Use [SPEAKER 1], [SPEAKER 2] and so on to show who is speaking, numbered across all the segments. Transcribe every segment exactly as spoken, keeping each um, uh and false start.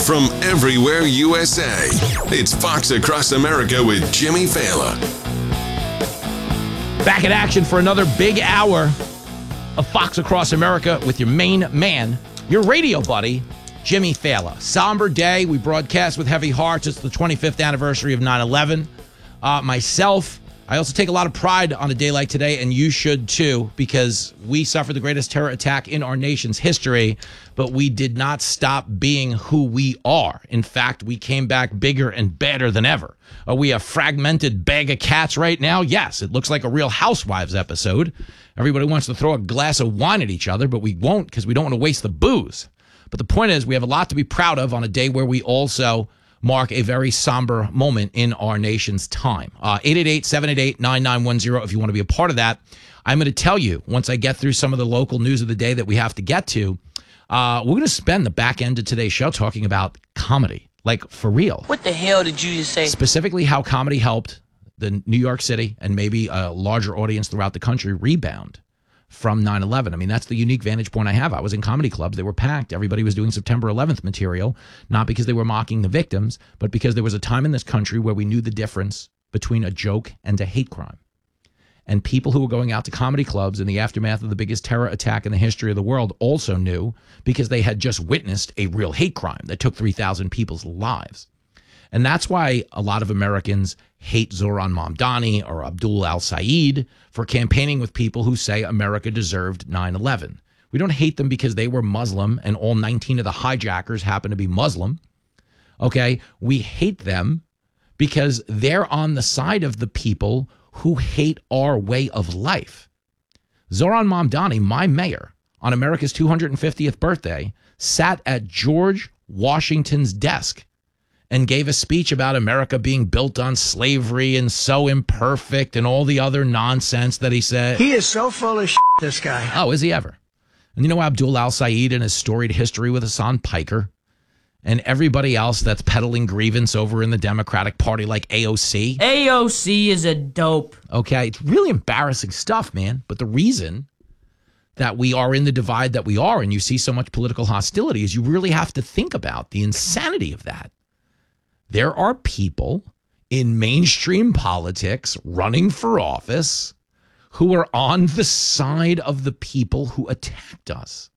[SPEAKER 1] from everywhere U S A. It's Fox Across America with Jimmy Failla.
[SPEAKER 2] Back in action for another big hour of Fox Across America with your main man, your radio buddy, Jimmy Failla. Somber day. We broadcast with heavy hearts. It's the twenty-fifth anniversary of nine eleven. Uh, myself, I also take a lot of pride on a day like today, and you should too, because we suffered the greatest terror attack in our nation's history, but we did not stop being who we are. In fact, we came back bigger and better than ever. Are we a fragmented bag of cats right now? Yes, it looks like a Real Housewives episode. Everybody wants to throw a glass of wine at each other, but we won't because we don't want to waste the booze. But the point is, we have a lot to be proud of on a day where we also mark a very somber moment in our nation's time. Uh, eight eight eight, seven eight eight, nine nine one zero if you want to be a part of that. I'm going to tell you, once I get through some of the local news of the day that we have to get to, uh, we're going to spend the back end of today's show talking about comedy, like for real.
[SPEAKER 3] What the hell did you just say?
[SPEAKER 2] Specifically how comedy helped the New York City and maybe a larger audience throughout the country rebound from nine eleven. I mean, that's the unique vantage point I have. I was in comedy clubs. They were packed. Everybody was doing September eleventh material, not because they were mocking the victims, but because there was a time in this country where we knew the difference between a joke and a hate crime. And people who were going out to comedy clubs in the aftermath of the biggest terror attack in the history of the world also knew, because they had just witnessed a real hate crime that took three thousand people's lives. And that's why a lot of Americans hate Zohran Mamdani or Abdul al-Sayed for campaigning with people who say America deserved nine eleven. We don't hate them because they were Muslim and all nineteen of the hijackers happen to be Muslim. Okay, we hate them because they're on the side of the people who hate our way of life. Zohran Mamdani, my mayor, on America's two hundred fiftieth birthday, sat at George Washington's desk and gave a speech about America being built on slavery and so imperfect and all the other nonsense that he said.
[SPEAKER 4] He is so full of shit, this guy.
[SPEAKER 2] Oh, is he ever? And you know Abdul al-Sayed and his storied history with Hassan Piker and everybody else that's peddling grievance over in the Democratic Party like A O C?
[SPEAKER 3] A O C is a dope.
[SPEAKER 2] Okay, it's really embarrassing stuff, man. But the reason that we are in the divide that we are and you see so much political hostility is you really have to think about the insanity of that. There are people in mainstream politics running for office who are on the side of the people who attacked us,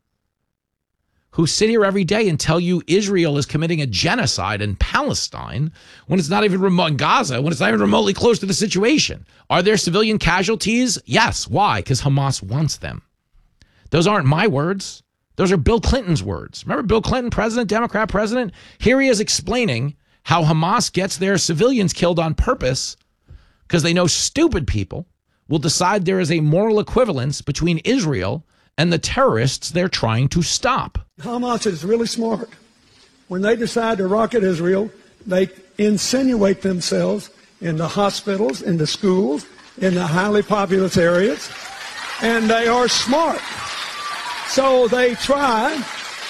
[SPEAKER 2] who sit here every day and tell you Israel is committing a genocide in Palestine when it's not even remote, in Gaza, when it's not even remotely close to the situation. Are there civilian casualties? Yes. Why? Because Hamas wants them. Those aren't my words. Those are Bill Clinton's words. Remember Bill Clinton, president, Democrat president? Here he is explaining how Hamas gets their civilians killed on purpose because they know stupid people will decide there is a moral equivalence between Israel and the terrorists they're trying to stop.
[SPEAKER 5] Hamas is really smart. When they decide to rocket Israel, they insinuate themselves in the hospitals, in the schools, in the highly populous areas, and they are smart. So they try,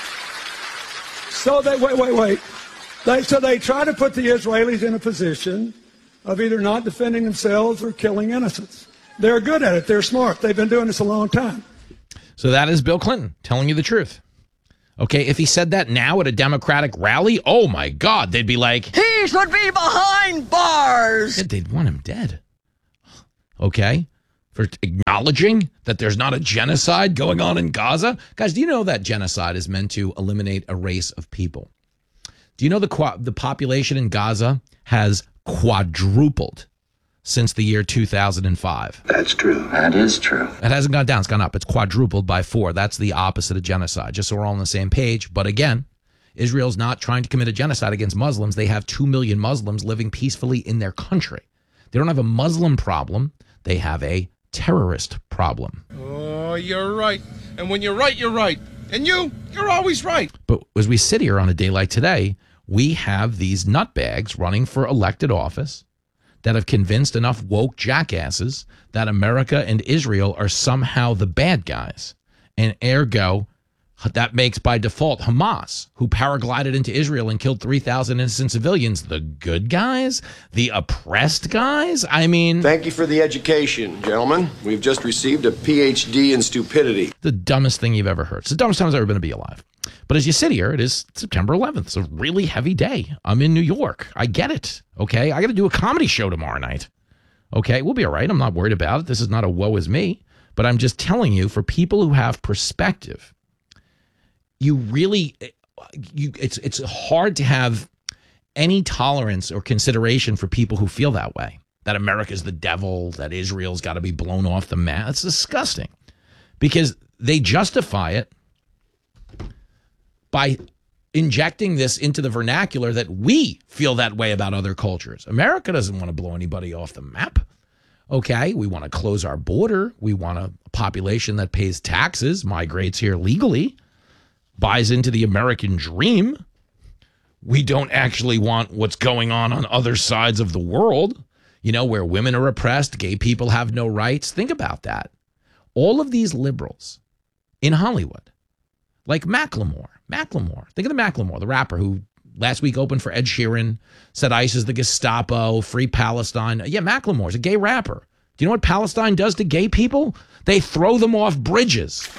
[SPEAKER 5] so they, wait, wait, wait. They, so they try to put the Israelis in a position of either not defending themselves or killing innocents. They're good at it. They're smart. They've been doing this a long time.
[SPEAKER 2] So that is Bill Clinton telling you the truth. Okay, if he said that now at a Democratic rally, oh my God, they'd be like,
[SPEAKER 3] he should be behind bars.
[SPEAKER 2] They'd want him dead. Okay, for acknowledging that there's not a genocide going on in Gaza. Guys, do you know that genocide is meant to eliminate a race of people? Do you know the the population in Gaza has quadrupled since the year two thousand five?
[SPEAKER 4] That's true. That is true.
[SPEAKER 2] It hasn't gone down. It's gone up. It's quadrupled by four. That's the opposite of genocide, just so we're all on the same page. But again, Israel's not trying to commit a genocide against Muslims. They have two million Muslims living peacefully in their country. They don't have a Muslim problem. They have a terrorist problem.
[SPEAKER 6] Oh, you're right. And when you're right, you're right. And you, you're always right.
[SPEAKER 2] But as we sit here on a day like today, we have these nutbags running for elected office that have convinced enough woke jackasses that America and Israel are somehow the bad guys. And ergo, That makes by default Hamas, who paraglided into Israel and killed three thousand innocent civilians, the good guys, the oppressed guys. I mean,
[SPEAKER 7] thank you for the education, gentlemen. We've just received a P H D in stupidity.
[SPEAKER 2] The dumbest thing you've ever heard. It's the dumbest time I've ever been to be alive. But as you sit here, it is September eleventh. It's a really heavy day. I'm in New York. I get it. Okay. I got to do a comedy show tomorrow night. Okay. We'll be all right. I'm not worried about it. This is not a woe is me. But I'm just telling you, for people who have perspective, you really, you it's it's hard to have any tolerance or consideration for people who feel that way, that America's the devil, that Israel's got to be blown off the map. It's disgusting because they justify it by injecting this into the vernacular that we feel that way about other cultures. America doesn't want to blow anybody off the map. Okay, we want to close our border. We want a population that pays taxes, migrates here legally, buys into the American dream. We don't actually want what's going on on other sides of the world, you know, where women are oppressed, gay people have no rights. Think about that. All of these liberals in Hollywood, like Macklemore, Macklemore, think of the Macklemore, the rapper who last week opened for Ed Sheeran, said ICE is the Gestapo, free Palestine. Yeah, Macklemore's a gay rapper. Do you know what Palestine does to gay people? They throw them off bridges.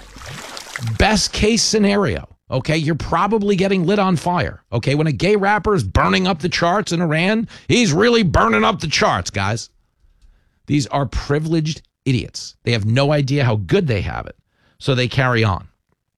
[SPEAKER 2] Best case scenario, okay? You're probably getting lit on fire, okay? When a gay rapper is burning up the charts in Iran, he's really burning up the charts, guys. These are privileged idiots. They have no idea how good they have it, so they carry on.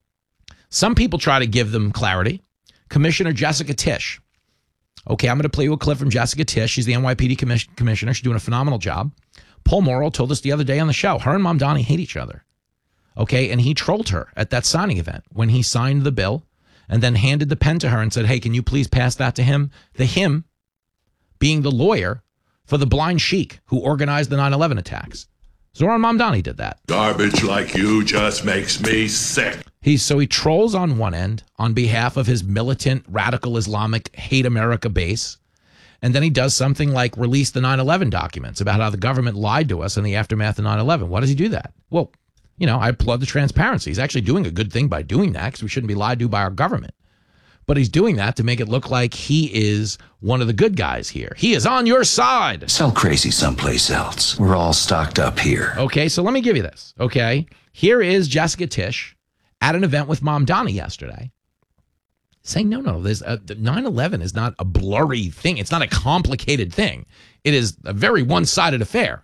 [SPEAKER 2] Some people try to give them clarity. Commissioner Jessica Tisch. Okay, I'm going to play you a clip from Jessica Tisch. She's the N Y P D commis- commissioner. She's doing a phenomenal job. Paul Morrell told us the other day on the show, her and Mamdani hate each other. Okay, and he trolled her at that signing event when he signed the bill and then handed the pen to her and said, hey, can you please pass that to him? The him being the lawyer for the blind sheik who organized the nine eleven attacks. Zoran Mamdani did that.
[SPEAKER 8] Garbage like you just makes me sick.
[SPEAKER 2] He's, so he trolls on one end on behalf of his militant, radical Islamic, hate America base. And then he does something like release the nine eleven documents about how the government lied to us in the aftermath of nine eleven. Why does he do that? Well, you know, I applaud the transparency. He's actually doing a good thing by doing that because we shouldn't be lied to by our government. But he's doing that to make it look like he is one of the good guys here. He is on your side.
[SPEAKER 4] Sell crazy someplace else. We're all stocked up here.
[SPEAKER 2] Okay, so let me give you this, okay? Here is Jessica Tisch at an event with Mamdani yesterday saying, no, no, there's a, nine eleven is not a blurry thing. It's not a complicated thing. It is a very one-sided affair.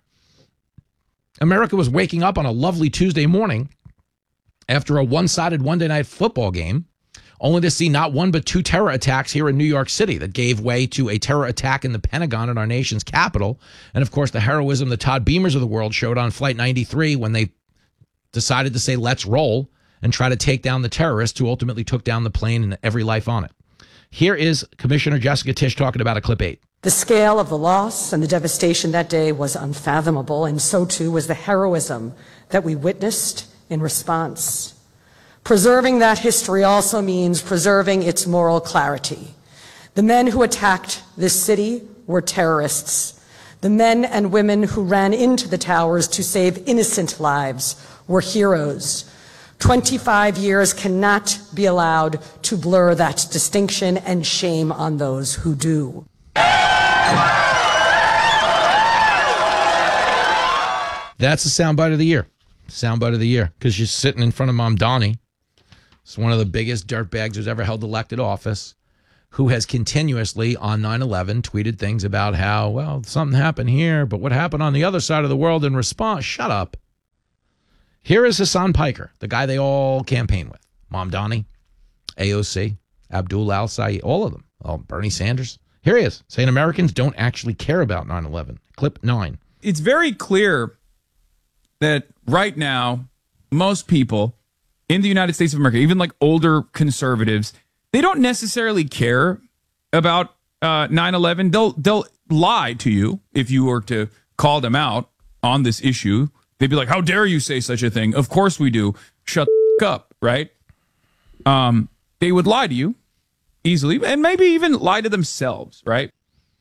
[SPEAKER 2] America was waking up on a lovely Tuesday morning after a one-sided Monday night football game, only to see not one but two terror attacks here in New York City that gave way to a terror attack in the Pentagon in our nation's capital. And, of course, the heroism the Todd Beamers of the world showed on Flight ninety-three when they decided to say, let's roll, and try to take down the terrorists who ultimately took down the plane and every life on it. Here is Commissioner Jessica Tisch talking about a clip eight.
[SPEAKER 9] The scale of the loss and the devastation that day was unfathomable, and so too was the heroism that we witnessed in response. Preserving that history also means preserving its moral clarity. The men who attacked this city were terrorists. The men and women who ran into the towers to save innocent lives were heroes. twenty-five years cannot be allowed to blur that distinction, and shame on those who do.
[SPEAKER 2] That's the soundbite of the year. Soundbite of the year, because she's sitting in front of Mamdani. It's one of the biggest dirtbags who's ever held elected office, who has continuously on nine eleven tweeted things about how, well, something happened here, but what happened on the other side of the world in response? Shut up. Here is Hassan Piker, the guy they all campaign with. Mamdani, A O C, Abdul al-Sayed, all of them. Oh, Bernie Sanders. Here he is, saying Americans don't actually care about nine eleven. Clip nine.
[SPEAKER 10] It's very clear that right now, most people in the United States of America, even like older conservatives, they don't necessarily care about uh, nine eleven. They'll, they'll lie to you if you were to call them out on this issue. They'd be like, how dare you say such a thing? Of course we do. Shut the f- up, right? Um, they would lie to you easily, and maybe even lie to themselves, right?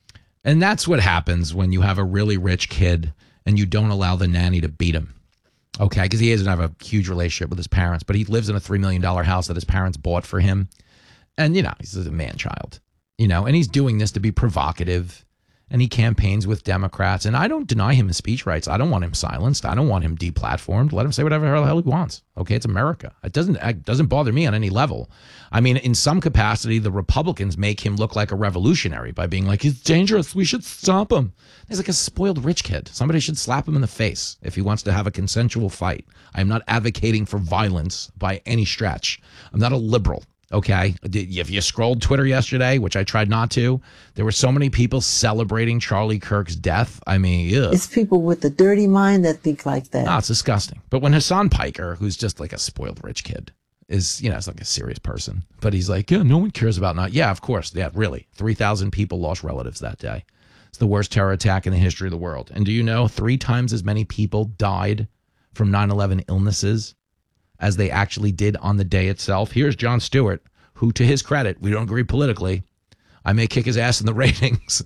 [SPEAKER 2] And that's what happens when you have a really rich kid and you don't allow the nanny to beat him. Okay, because he doesn't have a huge relationship with his parents, but he lives in a three million dollars house that his parents bought for him. And, you know, he's a man-child, you know, and he's doing this to be provocative, and he campaigns with Democrats. And I don't deny him his speech rights. I don't want him silenced. I don't want him deplatformed. Let him say whatever the hell he wants. Okay, it's America. It doesn't it doesn't bother me on any level. I mean, in some capacity, the Republicans make him look like a revolutionary by being like, he's dangerous. We should stop him. He's like a spoiled rich kid. Somebody should slap him in the face if he wants to have a consensual fight. I'm not advocating for violence by any stretch. I'm not a liberal. Okay, if you scrolled Twitter yesterday, which I tried not to, there were so many people celebrating Charlie Kirk's death. I mean, ugh.
[SPEAKER 11] It's people with a dirty mind that think like that.
[SPEAKER 2] No, it's disgusting. But when Hassan Piker, who's just like a spoiled rich kid, is, you know, it's like a serious person, but he's like, yeah, no one cares about not. Yeah, of course. Yeah, really. three thousand people lost relatives that day. It's the worst terror attack in the history of the world. And do you know three times as many people died from nine eleven illnesses as they actually did on the day itself? Here's Jon Stewart, who, to his credit, we don't agree politically. I may kick his ass in the ratings.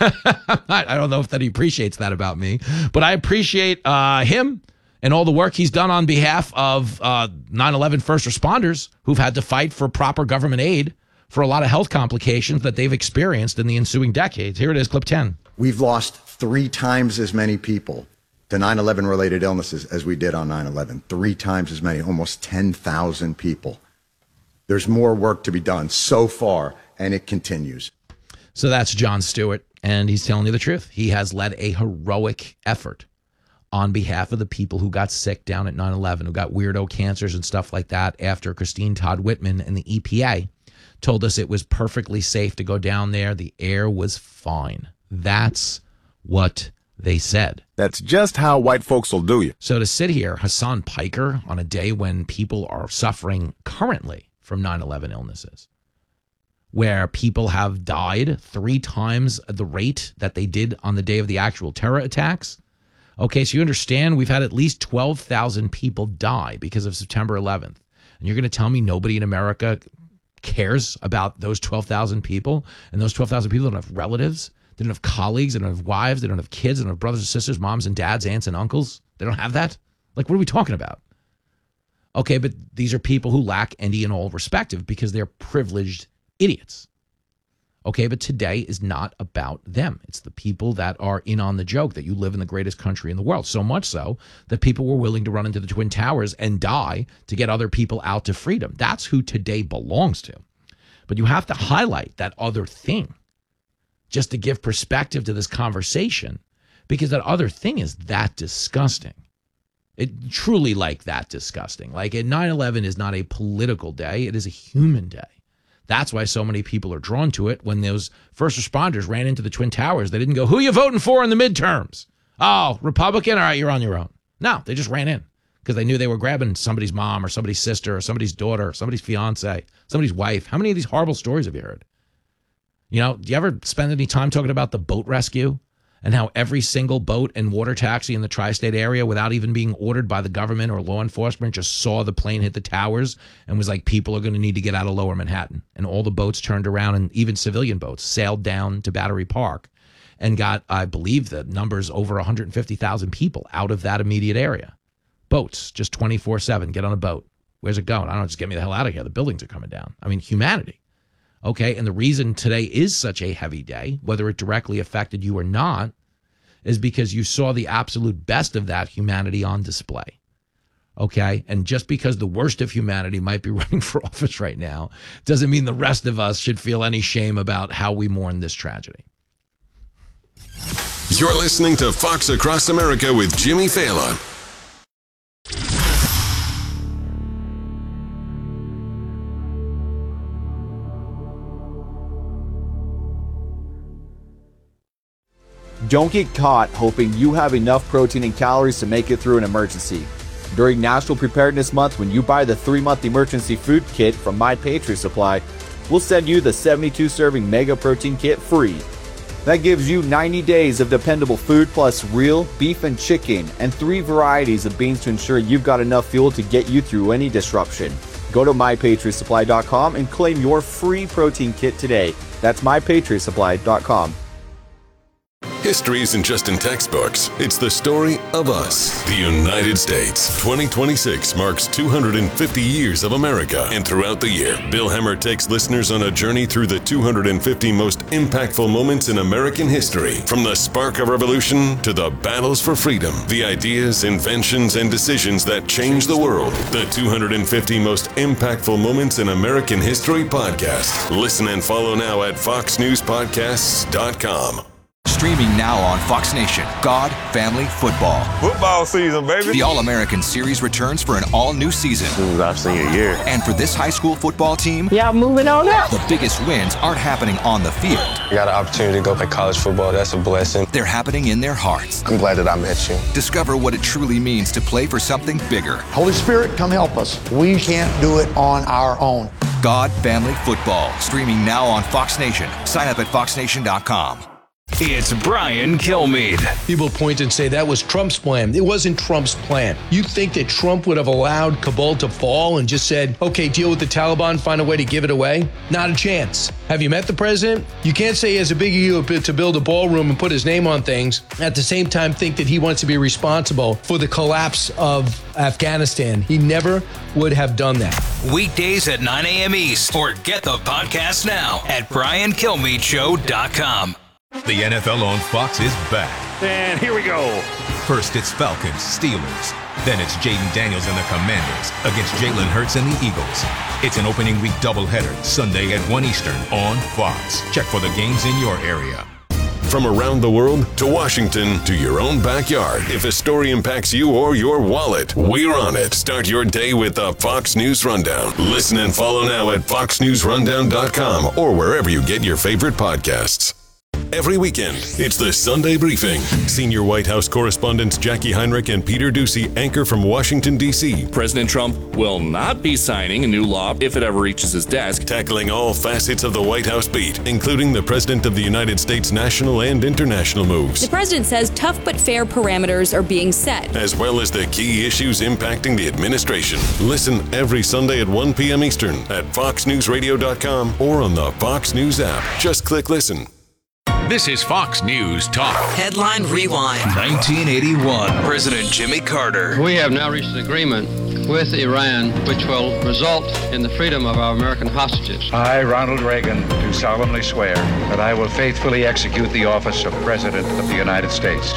[SPEAKER 2] I don't know if that he appreciates that about me, but I appreciate uh, him and all the work he's done on behalf of uh, nine eleven first responders who've had to fight for proper government aid for a lot of health complications that they've experienced in the ensuing decades. Here it is, clip ten.
[SPEAKER 12] We've lost three times as many people to nine eleven related illnesses as we did on nine eleven. Three times as many, almost ten thousand people. There's more work to be done so far, and it continues.
[SPEAKER 2] So that's Jon Stewart, and he's telling you the truth. He has led a heroic effort on behalf of the people who got sick down at nine eleven, who got weirdo cancers and stuff like that after Christine Todd Whitman and the E P A told us it was perfectly safe to go down there. The air was fine. That's what they said.
[SPEAKER 13] That's just how white folks will do you.
[SPEAKER 2] So to sit here, Hassan Piker, on a day when people are suffering currently from nine eleven illnesses, where people have died three times the rate that they did on the day of the actual terror attacks. Okay, so you understand we've had at least twelve thousand people die because of September eleventh. And you're going to tell me nobody in America cares about those twelve thousand people? And those twelve thousand people don't have relatives? They don't have colleagues? They don't have wives? They don't have kids? They don't have brothers and sisters, moms and dads, aunts and uncles? They don't have that? Like, what are we talking about? Okay, but these are people who lack any and all perspective because they're privileged idiots. Okay, but today is not about them. It's the people that are in on the joke that you live in the greatest country in the world. So much so that people were willing to run into the Twin Towers and die to get other people out to freedom. That's who today belongs to. But you have to highlight that other thing just to give perspective to this conversation, because that other thing is that disgusting. It truly like that disgusting. Like nine eleven is not a political day. It is a human day. That's why so many people are drawn to it. When those first responders ran into the Twin Towers, they didn't go, who are you voting for in the midterms? Oh, Republican? All right, you're on your own. No, they just ran in because they knew they were grabbing somebody's mom or somebody's sister or somebody's daughter or somebody's fiance, somebody's wife. How many of these horrible stories have you heard? You know, do you ever spend any time talking about the boat rescue and how every single boat and water taxi in the tri-state area, without even being ordered by the government or law enforcement, just saw the plane hit the towers and was like, people are going to need to get out of Lower Manhattan. And all the boats turned around, and even civilian boats sailed down to Battery Park and got, I believe, the numbers over one hundred fifty thousand people out of that immediate area. Boats, just twenty-four seven, get on a boat. Where's it going? I don't know, just get me the hell out of here. The buildings are coming down. I mean, humanity. Okay, and the reason today is such a heavy day, whether it directly affected you or not, is because you saw the absolute best of that humanity on display. Okay, and just because the worst of humanity might be running for office right now doesn't mean the rest of us should feel any shame about how we mourn this tragedy.
[SPEAKER 1] You're listening to Fox Across America with Jimmy Failla.
[SPEAKER 14] Don't get caught hoping you have enough protein and calories to make it through an emergency. During National Preparedness Month, when you buy the three-month emergency food kit from My Patriot Supply, we'll send you the seventy-two serving Mega Protein Kit free. That gives you ninety days of dependable food plus real beef and chicken and three varieties of beans to ensure you've got enough fuel to get you through any disruption. Go to my patriot supply dot com and claim your free protein kit today. That's my patriot supply dot com.
[SPEAKER 1] History isn't just in textbooks. It's the story of us, the United States. twenty twenty-six marks two hundred fifty years of America. And throughout the year, Bill Hemmer takes listeners on a journey through the two hundred fifty most impactful moments in American history. From the spark of revolution to the battles for freedom, the ideas, inventions, and decisions that changed the world. The two hundred fifty most impactful moments in American history podcast. Listen and follow now at fox news podcasts dot com.
[SPEAKER 15] Streaming now on Fox Nation, God, Family, Football.
[SPEAKER 16] Football season, baby.
[SPEAKER 15] The All-American Series returns for an all-new season.
[SPEAKER 16] This is our senior year.
[SPEAKER 15] And for this high school football team,
[SPEAKER 3] Yeah, moving on up.
[SPEAKER 15] the biggest wins aren't happening on the field.
[SPEAKER 16] I got an opportunity to go play college football. That's a blessing.
[SPEAKER 15] They're happening in their hearts.
[SPEAKER 16] I'm glad that I met you.
[SPEAKER 15] Discover what it truly means to play for something bigger.
[SPEAKER 17] Holy Spirit, come help us. We can't do it on our own.
[SPEAKER 15] God, Family, Football. Streaming now on Fox Nation. Sign up at fox nation dot com.
[SPEAKER 18] It's Brian Kilmeade.
[SPEAKER 19] People point and say that was Trump's plan. It wasn't Trump's plan. You think that Trump would have allowed Kabul to fall and just said, okay, deal with the Taliban, find a way to give it away? Not a chance. Have you met the president? You can't say he has a big ego to build a ballroom and put his name on things, at the same time think that he wants to be responsible for the collapse of Afghanistan. He never would have done that.
[SPEAKER 18] Weekdays at nine a.m. East, or get the podcast now at brian kilmeade show dot com.
[SPEAKER 20] The N F L on Fox is back.
[SPEAKER 21] And here we go.
[SPEAKER 20] First, it's Falcons, Steelers. Then it's Jaden Daniels and the Commanders against Jalen Hurts and the Eagles. It's an opening week doubleheader, Sunday at one Eastern on Fox. Check for the games in your area.
[SPEAKER 1] From around the world to Washington to your own backyard, if a story impacts you or your wallet, we're on it. Start your day with the Fox News Rundown. Listen and follow now at fox news rundown dot com or wherever you get your favorite podcasts. Every weekend, it's the Sunday Briefing. Senior White House correspondents Jackie Heinrich and Peter Doocy anchor from Washington, D C
[SPEAKER 22] President Trump will not be signing a new law if it ever reaches his desk.
[SPEAKER 1] Tackling all facets of the White House beat, including the President of the United States national and international moves.
[SPEAKER 23] The president says tough but fair parameters are being set,
[SPEAKER 1] as well as the key issues impacting the administration. Listen every Sunday at one p.m. Eastern at fox news radio dot com or on the Fox News app. Just click listen.
[SPEAKER 18] This is Fox News Talk.
[SPEAKER 24] Headline Rewind.
[SPEAKER 18] nineteen eighty-one. President Jimmy Carter.
[SPEAKER 25] We have now reached an agreement with Iran which will result in the freedom of our American hostages.
[SPEAKER 26] I, Ronald Reagan, do solemnly swear that I will faithfully execute the office of President of the United States.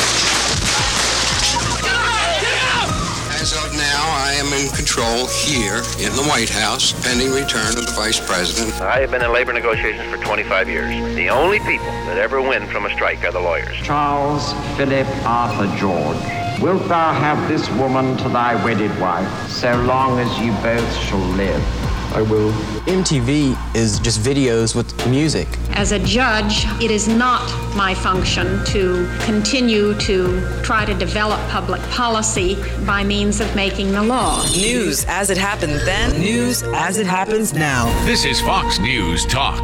[SPEAKER 27] As of now, I am in control here in the White House, pending return of the Vice President.
[SPEAKER 28] I have been in labor negotiations for twenty-five years. The only people that ever win from a strike are the lawyers.
[SPEAKER 29] Charles Philip Arthur George, wilt thou have this woman to thy wedded wife, so long as you both shall live?
[SPEAKER 30] I will. M T V is just videos with music.
[SPEAKER 31] As a judge, it is not my function to continue to try to develop public policy by means of making the law.
[SPEAKER 24] News as it happened then, news as it happens now.
[SPEAKER 18] This is Fox News Talk.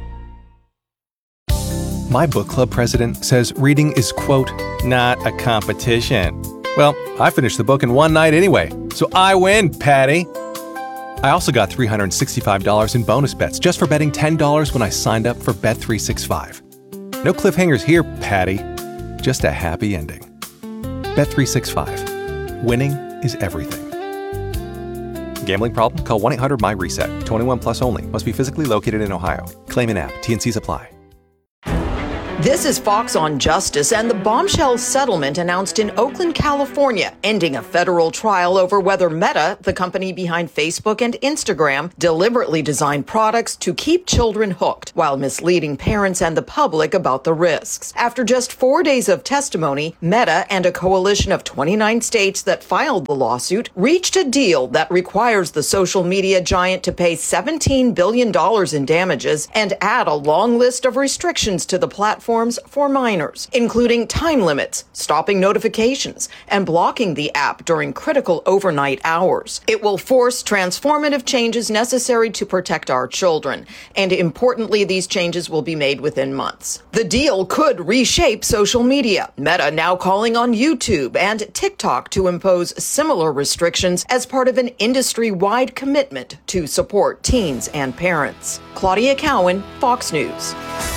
[SPEAKER 32] My book club president says reading is, quote, not a competition. Well, I finished the book in one night anyway, so I win, Patty. I also got three hundred sixty-five dollars in bonus bets just for betting ten dollars when I signed up for Bet three sixty-five. No cliffhangers here, Patty. Just a happy ending. Bet three sixty-five. Winning is everything. Gambling problem? Call one eight hundred my reset. twenty-one plus only. Must be physically located in Ohio. Claim in app. T and Cs apply.
[SPEAKER 24] This is Fox on Justice and the bombshell settlement announced in Oakland, California, ending a federal trial over whether Meta, the company behind Facebook and Instagram, deliberately designed products to keep children hooked while misleading parents and the public about the risks. After just four days of testimony, Meta and a coalition of twenty-nine states that filed the lawsuit reached a deal that requires the social media giant to pay seventeen billion dollars in damages and add a long list of restrictions to the platform for minors, including time limits, stopping notifications, and blocking the app during critical overnight hours. It will force transformative changes necessary to protect our children, and importantly, these changes will be made within months. The deal could reshape social media, Meta now calling on YouTube and TikTok to impose similar restrictions as part of an industry-wide commitment to support teens and parents. Claudia Cowan, Fox News.